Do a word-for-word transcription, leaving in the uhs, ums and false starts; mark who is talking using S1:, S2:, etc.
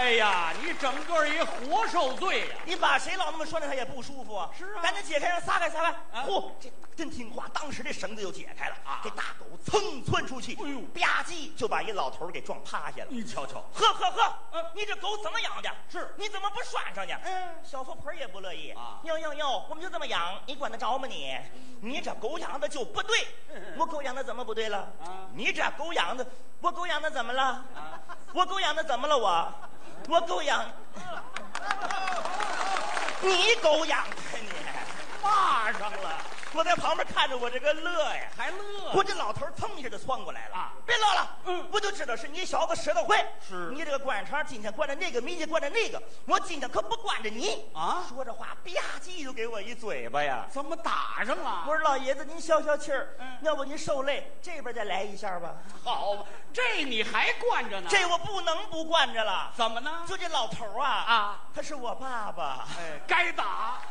S1: 哎呀，你整个一活受罪呀！
S2: 你把谁老那么拴着他也不舒服啊？
S1: 是啊，
S2: 赶紧解开，让撒开撒开。嚯，这真听话，当时这绳子就解开了啊！这大狗噌窜出去，哎呦，吧唧就把一老头给撞趴下了。
S1: 你瞧瞧，
S2: 呵呵呵，你这狗怎么养的？
S1: 是，
S2: 你怎么不拴上去？嗯，小富婆也不乐意啊。哟哟哟，我们就这么养，你管得着吗你？你这狗养的就不对。我狗养的怎么不对了？啊，你这狗养的，我狗养的怎么了？啊，我狗养的怎么了？我，我狗养，你狗养的你，
S1: 骂上了。
S2: 我在旁边看着，我这个乐呀，
S1: 还乐！
S2: 我这老头腾一下就窜过来了啊！别乐了，嗯，我就知道是你小子使得会。
S1: 是
S2: 你这个灌肠今天灌着那个，明天灌着那个，我今天可不惯着你啊！说着话，吧唧就给我一嘴巴呀！
S1: 怎么打上了？
S2: 我说老爷子，您消消气儿，嗯，要不您受累，这边再来一下吧。
S1: 好，这你还惯着呢？
S2: 这我不能不惯着了。
S1: 怎么呢？
S2: 就这老头啊啊，他是我爸爸。
S1: 哎，该打。